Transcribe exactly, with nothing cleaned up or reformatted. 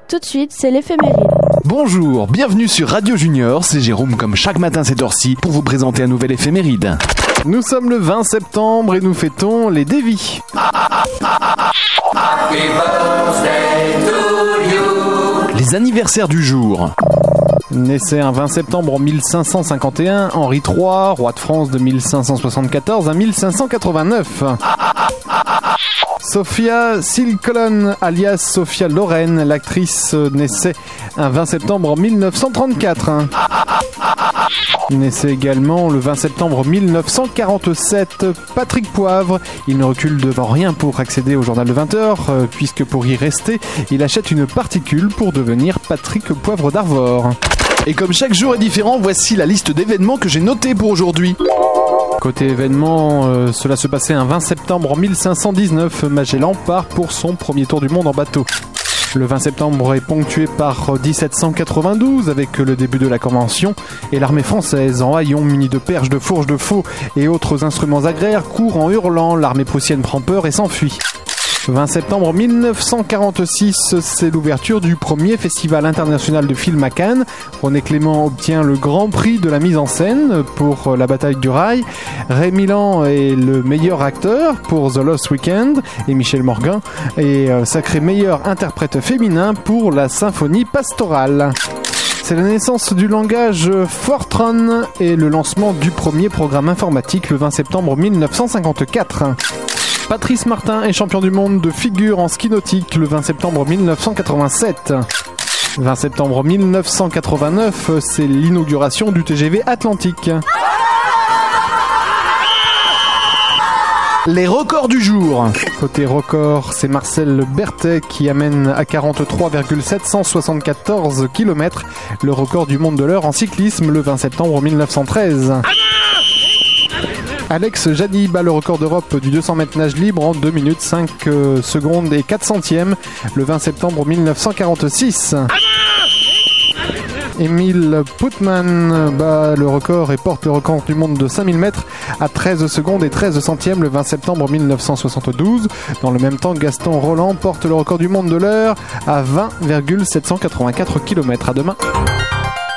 Tout de suite, c'est l'éphéméride. Bonjour, bienvenue sur Radio Junior, c'est Jérôme comme chaque matin cette heure-ci pour vous présenter un nouvel éphéméride. Nous sommes le vingt septembre et nous fêtons les Devi. Les anniversaires du jour. Naissait un vingt septembre en mille cinq cent cinquante et un, Henri trois, roi de France de mille cinq cent soixante-quatorze à mille cinq cent quatre-vingt-neuf. Sophia Silcolon, alias Sophia Loren, l'actrice, naissait un vingt septembre en mille neuf cent trente-quatre. Naissait également le vingt septembre mille neuf cent quarante-sept Patrick Poivre. Il ne recule devant rien pour accéder au journal de vingt heures, puisque pour y rester, il achète une particule pour devenir Patrick Poivre d'Arvor. Et comme chaque jour est différent, voici la liste d'événements que j'ai notés pour aujourd'hui. Côté événements, euh, cela se passait un vingt septembre en mille cinq cent dix-neuf. Magellan part pour son premier tour du monde en bateau. Le vingt septembre est ponctué par dix-sept cent quatre-vingt-douze avec le début de la Convention et l'armée française en haillons munie de perches, de fourches, de faux et autres instruments agraires court en hurlant. L'armée prussienne prend peur et s'enfuit. vingt septembre mille neuf cent quarante-six, c'est l'ouverture du premier festival international de film à Cannes. René Clément obtient le grand prix de la mise en scène pour La bataille du rail. Ray Milland est le meilleur acteur pour The Lost Weekend et Michel Morgan est sacré meilleur interprète féminin pour La symphonie pastorale. C'est la naissance du langage Fortran et le lancement du premier programme informatique le vingt septembre mille neuf cent cinquante-quatre. Patrice Martin est champion du monde de figure en ski nautique le vingt septembre mille neuf cent quatre-vingt-sept. vingt septembre mille neuf cent quatre-vingt-neuf, c'est l'inauguration du T G V Atlantique. Les records du jour. Côté record, c'est Marcel Berthet qui amène à quarante-trois virgule sept cent soixante-quatorze kilomètres le record du monde de l'heure en cyclisme le vingt septembre mille neuf cent treize. Alex Jaddy bat le record d'Europe du deux cents mètres nage libre en deux minutes cinq secondes et quatre centièmes le vingt septembre mille neuf cent quarante-six. Émile Putman bat le record et porte le record du monde de cinq mille mètres à treize secondes et treize centièmes le vingt septembre mille neuf cent soixante-douze. Dans le même temps, Gaston Roland porte le record du monde de l'heure à vingt virgule sept cent quatre-vingt-quatre kilomètres. À demain.